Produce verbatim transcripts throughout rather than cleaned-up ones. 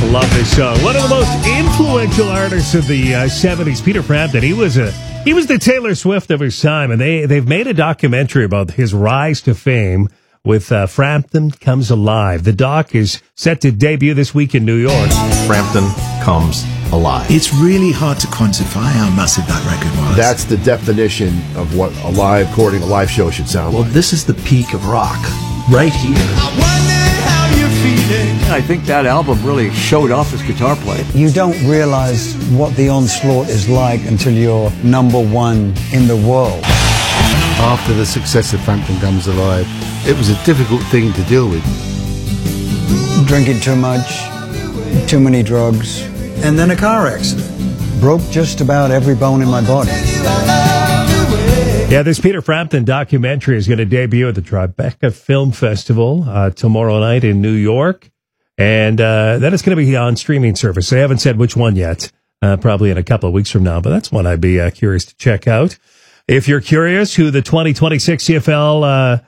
Love this song. One of the most influential artists of the uh, seventies, Peter Frampton. He was a he was the Taylor Swift of his time, and they they've made a documentary about his rise to fame with uh, Frampton Comes Alive. The doc is set to debut this week in New York. Frampton Comes Alive. It's really hard to quantify how massive that record was. That's the definition of what a live recording, a live show should sound Well, like. this is the peak of rock, right here. I wonder how you're feeling. I think that album really showed off his guitar playing. You don't realize what the onslaught is like until you're number one in the world. After the success of Frampton Comes Alive, it was a difficult thing to deal with. Drinking too much, too many drugs, And then a car accident. broke just about every bone in my body. Yeah, this Peter Frampton documentary is going to debut at the Tribeca Film Festival uh, tomorrow night in New York. And uh, then it's going to be on streaming service. They haven't said which one yet, uh, probably in a couple of weeks from now, but that's one I'd be uh, curious to check out. If you're curious who the twenty twenty-six C F L uh,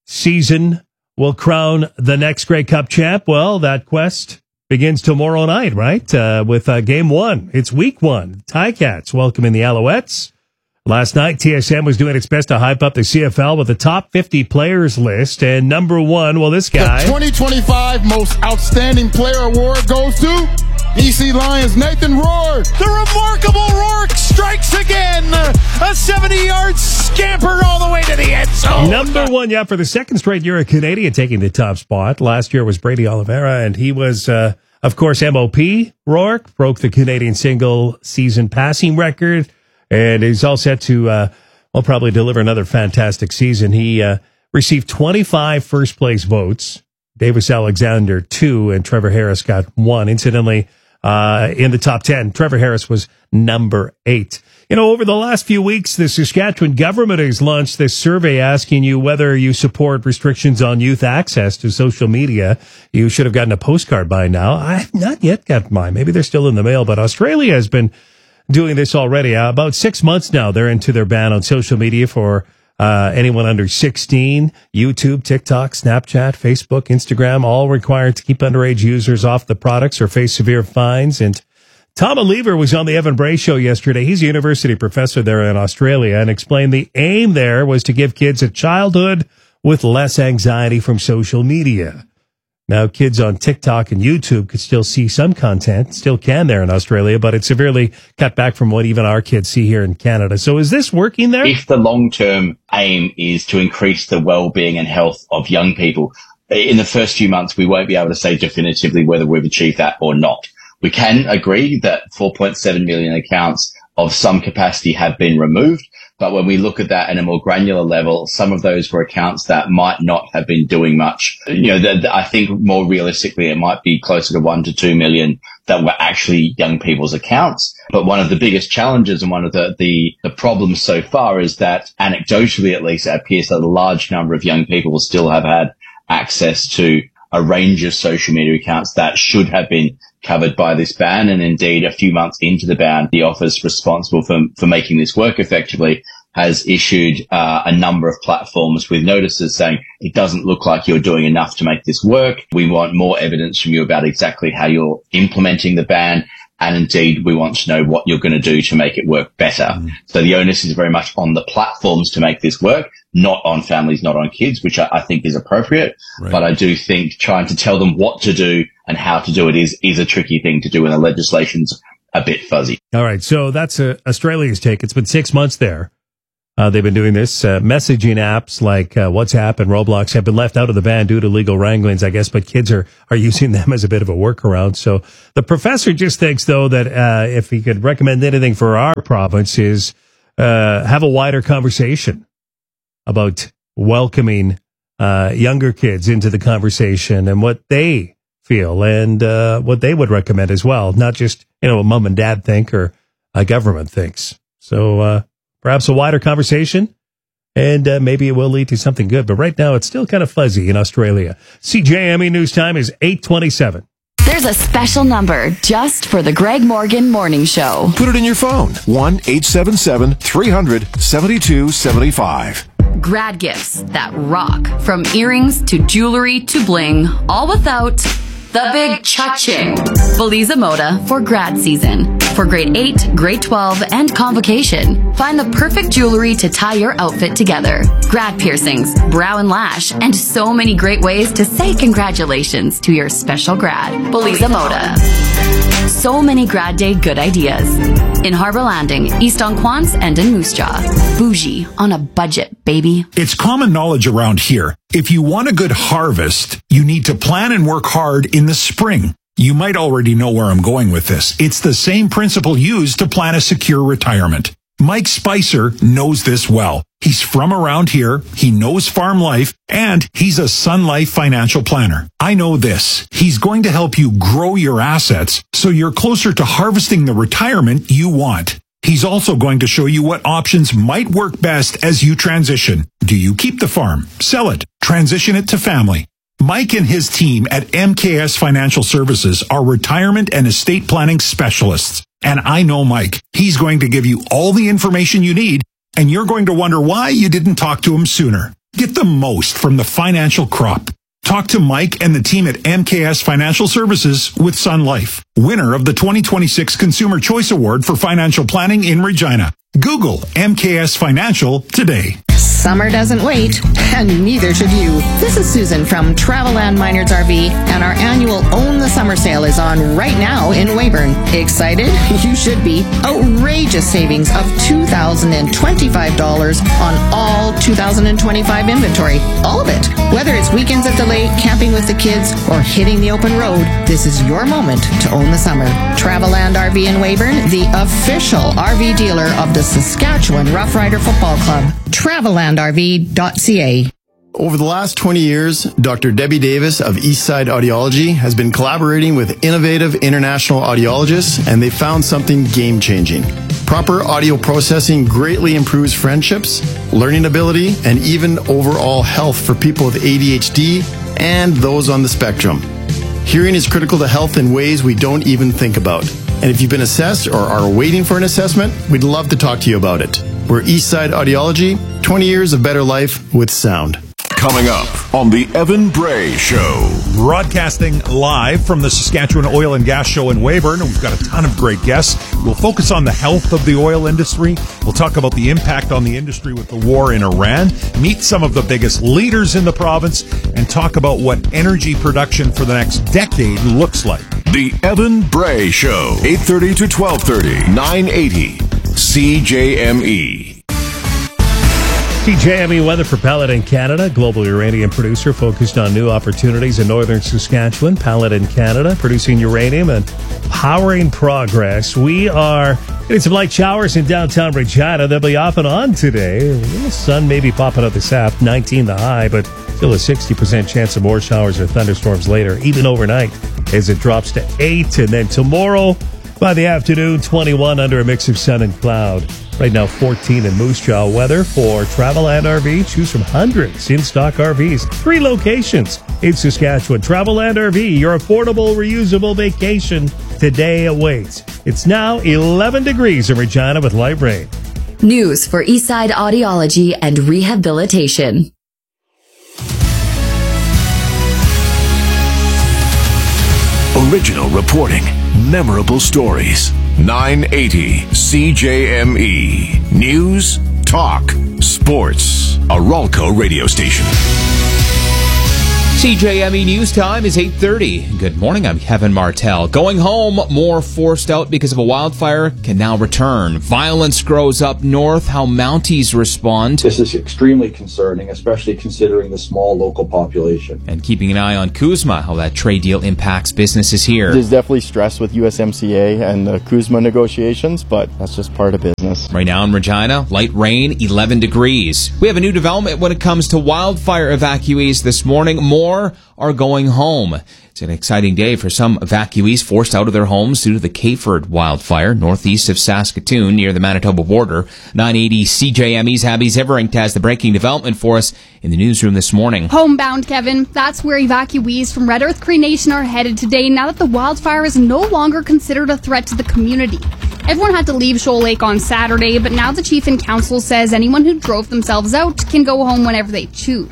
season will crown the next Grey Cup champ, well, that quest begins tomorrow night, right? Uh, with uh, game one. It's week one. Ticats welcoming the Alouettes. Last night, T S N was doing its best to hype up the C F L with a top fifty players list. And number one, well, this guy. The twenty twenty-five Most Outstanding Player Award goes to E C Lions' Nathan Rourke. The remarkable Rourke strikes again. A seventy-yard scamper all the way to the end zone. Number one, yeah, for the second straight year, a Canadian taking the top spot. Last year was Brady Oliveira, and he was, uh, of course, M O P. Rourke broke the Canadian single-season passing record. And he's all set to, uh, well, probably deliver another fantastic season. He uh, received twenty-five first-place votes. Davis Alexander, two, and Trevor Harris got one. Incidentally, uh, in the top ten, Trevor Harris was number eight. You know, over the last few weeks, the Saskatchewan government has launched this survey asking you whether you support restrictions on youth access to social media. You should have gotten a postcard by now. I've not yet got mine. Maybe they're still in the mail, but Australia has been doing this already. Uh, about six months now, they're into their ban on social media for uh, anyone under sixteen. YouTube, TikTok, Snapchat, Facebook, Instagram, all required to keep underage users off the products or face severe fines. And Tom Oliver was on the Evan Bray show yesterday. He's a university professor there in Australia and explained the aim there was to give kids a childhood with less anxiety from social media. Now, kids on TikTok and YouTube could still see some content, still can there in Australia, but it's severely cut back from what even our kids see here in Canada. So is this working there? If the long-term aim is to increase the well-being and health of young people, in the first few months, we won't be able to say definitively whether we've achieved that or not. We can agree that four point seven million accounts of some capacity have been removed. But when we look at that at a more granular level, some of those were accounts that might not have been doing much. You know, the, the, I think more realistically, it might be closer to one to two million that were actually young people's accounts. But one of the biggest challenges and one of the, the, the problems so far is that anecdotally, at least, it appears that a large number of young people will still have had access to a range of social media accounts that should have been covered by this ban. And indeed, a few months into the ban, the office responsible for, for making this work effectively has issued uh, a number of platforms with notices saying it doesn't look like you're doing enough to make this work. We want more evidence from you about exactly how you're implementing the ban. And indeed, we want to know what you're going to do to make it work better. Mm. So the onus is very much on the platforms to make this work, not on families, not on kids, which I, I think is appropriate. Right. But I do think trying to tell them what to do and how to do it is, is a tricky thing to do, and the legislation's a bit fuzzy. All right. So that's uh, Australia's take. It's been six months there. Uh, they've been doing this. Uh, messaging apps like uh, WhatsApp and Roblox have been left out of the ban due to legal wranglings, I guess, but kids are, are using them as a bit of a workaround. So the professor just thinks, though, that uh, if he could recommend anything for our province is uh, have a wider conversation about welcoming uh, younger kids into the conversation and what they feel and uh, what they would recommend as well, not just, you know, what mom and dad think or a government thinks. So, uh, perhaps a wider conversation, and uh, maybe it will lead to something good. But right now, it's still kind of fuzzy in Australia. C J M E News Time is eight twenty-seven. There's a special number just for the Greg Morgan Morning Show. Put it in your phone. one eight seven seven, three hundred, seventy-two seventy-five. Grad gifts that rock. From earrings to jewelry to bling, all without The Big Cha-Ching. Belize Moda for grad season. For grade eight, grade twelve, and convocation. Find the perfect jewelry to tie your outfit together. Grad piercings, brow and lash, and so many great ways to say congratulations to your special grad. Belize Moda. So many grad day good ideas. In Harbor Landing, East on Quants, and in Moose Jaw. Bougie on a budget, baby. It's common knowledge around here. If you want a good harvest, you need to plan and work hard in the spring. You might already know where I'm going with this. It's the same principle used to plan a secure retirement. Mike Spicer knows this well. He's from around here, he knows farm life, and he's a Sun Life financial planner. I know this. He's going to help you grow your assets so you're closer to harvesting the retirement you want. He's also going to show you what options might work best as you transition. Do you keep the farm, sell it, transition it to family? Mike and his team at M K S Financial Services are retirement and estate planning specialists. And I know Mike. He's going to give you all the information you need, and you're going to wonder why you didn't talk to him sooner. Get the most from the financial crop. Talk to Mike and the team at M K S Financial Services with Sun Life, winner of the twenty twenty-six Consumer Choice Award for Financial Planning in Regina. Google M K S Financial today. Summer doesn't wait, and neither should you. This is Susan from Travelland Minards R V, and our annual Own the Summer sale is on right now in Weyburn. Excited? You should be. Outrageous savings of two thousand twenty-five dollars on all two thousand twenty-five inventory. All of it. Whether it's weekends at the lake, camping with the kids, or hitting the open road, this is your moment to own the summer. Travelland R V in Weyburn, the official R V dealer of the Saskatchewan Rough Rider Football Club. Travelland R V dot C A. Over the last twenty years, Doctor Debbie Davis of Eastside Audiology has been collaborating with innovative international audiologists, and they found something game-changing. Proper audio processing greatly improves friendships, learning ability, and even overall health for people with A D H D and those on the spectrum. Hearing is critical to health in ways we don't even think about. And if you've been assessed or are waiting for an assessment, we'd love to talk to you about it. We're Eastside Audiology, twenty years of better life with sound. Coming up on the Evan Bray Show. Broadcasting live from the Saskatchewan Oil and Gas Show in Weyburn. We've got a ton of great guests. We'll focus on the health of the oil industry. We'll talk about the impact on the industry with the war in Iran, meet some of the biggest leaders in the province, and talk about what energy production for the next decade looks like. The Evan Bray Show, eight thirty to twelve thirty, nine eighty C J M E. C J M E weather for Paladin Canada, global uranium producer focused on new opportunities in northern Saskatchewan. Paladin Canada, producing uranium and powering progress. We are getting some light showers in downtown Regina. They'll be off and on today. A little sun maybe popping up this afternoon, nineteen the high, but still a sixty percent chance of more showers or thunderstorms later, even overnight, as it drops to eight. And then tomorrow, by the afternoon, twenty-one under a mix of sun and cloud. Right now, fourteen in Moose Jaw. Weather for Travelland R V. Choose from hundreds in stock R Vs. Three locations in Saskatchewan. Travelland R V, your affordable, reusable vacation today awaits. It's now eleven degrees in Regina with light rain. News for Eastside Audiology and Rehabilitation. Original reporting, memorable stories. nine eighty C J M E. News, talk, sports. A Ralco radio station. C J M E News Time is eight thirty. Good morning, I'm Kevin Martell. Going home, more forced out because of a wildfire can now return. Violence grows up north. How Mounties respond. This is extremely concerning, especially considering the small local population. And keeping an eye on Kuzma, how that trade deal impacts businesses here. There's definitely stress with U S M C A and the Kuzma negotiations, but that's just part of business. Right now in Regina, light rain, eleven degrees. We have a new development when it comes to wildfire evacuees this morning. More are going home. It's an exciting day for some evacuees forced out of their homes due to the Kayford wildfire northeast of Saskatoon near the Manitoba border. nine eighty C J M E's Abby Ziveringt has the breaking development for us in the newsroom this morning. Homebound, Kevin. That's where evacuees from Red Earth Cree Nation are headed today now that the wildfire is no longer considered a threat to the community. Everyone had to leave Shoal Lake on Saturday, but now the chief and council says anyone who drove themselves out can go home whenever they choose.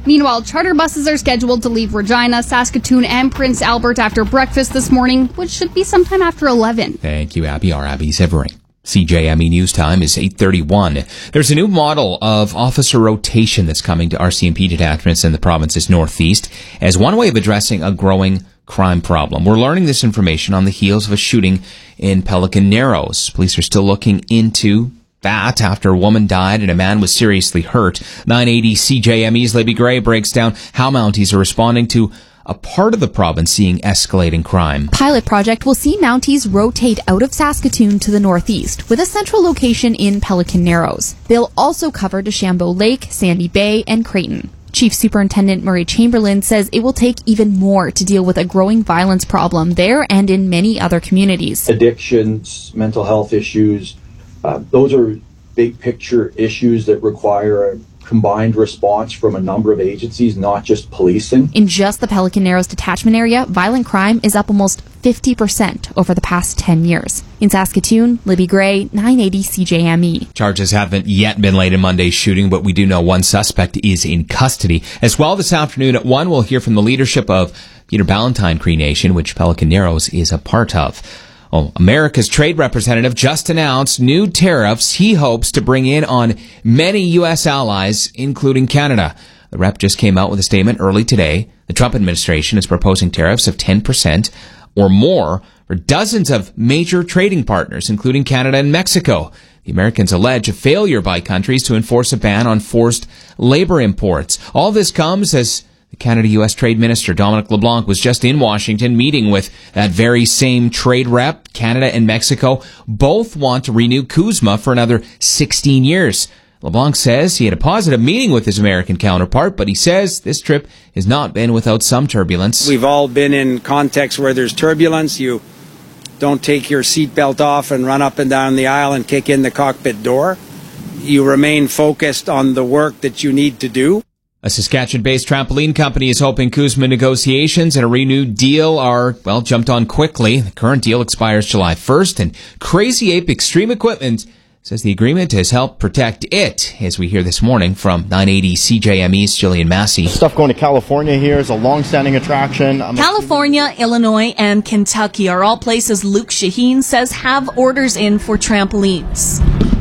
Meanwhile, charter buses are scheduled to leave Regina, Saskatoon, and Prince Albert after breakfast this morning, which should be sometime after eleven. Thank you, Abby. Our Abby Zivering. C J M E News Time is eight thirty-one. There's a new model of officer rotation that's coming to R C M P detachments in the province's northeast as one way of addressing a growing crime problem. We're learning this information on the heels of a shooting in Pelican Narrows. Police are still looking into that after a woman died and a man was seriously hurt. nine eighty C J M E's Libby Gray breaks down how Mounties are responding to a part of the province seeing escalating crime. Pilot project will see Mounties rotate out of Saskatoon to the northeast with a central location in Pelican Narrows. They'll also cover DeChambeau Lake, Sandy Bay, and Creighton. Chief Superintendent Murray Chamberlain says it will take even more to deal with a growing violence problem there and in many other communities. Addictions, mental health issues, uh, those are big picture issues that require a combined response from a number of agencies, not just policing. In just the Pelican Narrows detachment area, violent crime is up almost fifty percent over the past ten years. In Saskatoon, Libby Gray, nine eighty C J M E. Charges haven't yet been laid in Monday's shooting, but we do know one suspect is in custody. As well, this afternoon at one, we'll hear from the leadership of Peter Ballantyne Cree Nation, which Pelican Narrows is a part of. Oh, America's trade representative just announced new tariffs he hopes to bring in on many U S allies, including Canada. The rep just came out with a statement early today. The Trump administration is proposing tariffs of ten percent or more for dozens of major trading partners, including Canada and Mexico. The Americans allege a failure by countries to enforce a ban on forced labor imports. All this comes as the Canada-U S Trade Minister, Dominic LeBlanc, was just in Washington meeting with that very same trade rep. Canada and Mexico both want to renew CUSMA for another sixteen years. LeBlanc says he had a positive meeting with his American counterpart, but he says this trip has not been without some turbulence. We've all been in contexts where there's turbulence. You don't take your seatbelt off and run up and down the aisle and kick in the cockpit door. You remain focused on the work that you need to do. A Saskatchewan-based trampoline company is hoping CUSMA negotiations and a renewed deal are, well, jumped on quickly. The current deal expires July first, and Crazy Ape Extreme Equipment says the agreement has helped protect it, as we hear this morning from nine eighty C J M E's Jillian Massey. Stuff going to California here is a long-standing attraction. I'm California, Illinois, and Kentucky are all places Luke Shaheen says have orders in for trampolines.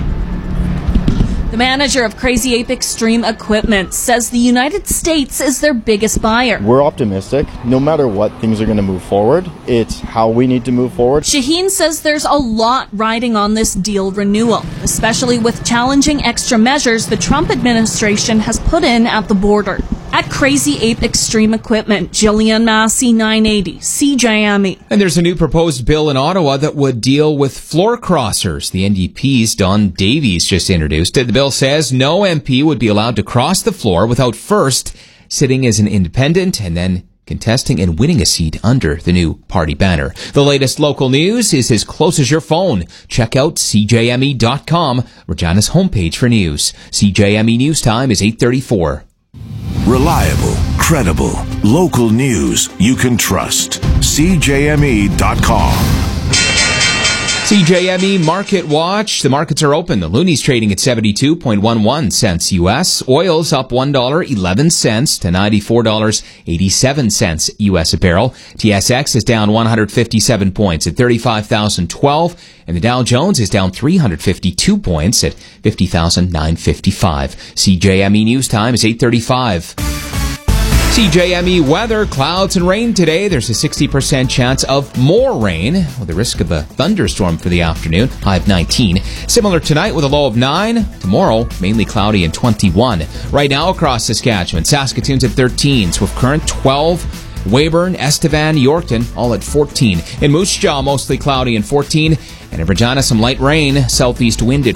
The manager of Crazy Ape Extreme Equipment says the United States is their biggest buyer. We're optimistic. No matter what, things are going to move forward. It's how we need to move forward. Shaheen says there's a lot riding on this deal renewal, especially with challenging extra measures the Trump administration has put in at the border. At Crazy Ape Extreme Equipment, Jillian Massey, nine eighty C J M E. And there's a new proposed bill in Ottawa that would deal with floor crossers. The N D P's Don Davies just introduced it. The bill says no M P would be allowed to cross the floor without first sitting as an independent and then contesting and winning a seat under the new party banner. The latest local news is as close as your phone. Check out C J M E dot com, Regina's homepage for news. C J M E News Time is eight thirty-four. Reliable, credible, local news you can trust. C J M E dot com. C J M E Market Watch. The markets are open. The Looney's trading at seventy-two point one one cents U S. Oil's up one dollar and eleven cents to ninety-four dollars and eighty-seven cents U S a barrel. T S X is down one hundred fifty-seven points at thirty-five thousand twelve. And the Dow Jones is down three hundred fifty-two points at fifty thousand nine hundred fifty-five. C J M E News Time is eight thirty-five. C J M E weather, clouds and rain today. There's a sixty percent chance of more rain with the risk of a thunderstorm for the afternoon. High of nineteen. Similar tonight with a low of nine. Tomorrow, mainly cloudy and twenty-one. Right now across Saskatchewan, Saskatoon's at thirteen. Swift Current, twelve. Weyburn, Estevan, Yorkton, all at fourteen. In Moose Jaw, mostly cloudy and fourteen. And in Regina, some light rain. Southeast wind at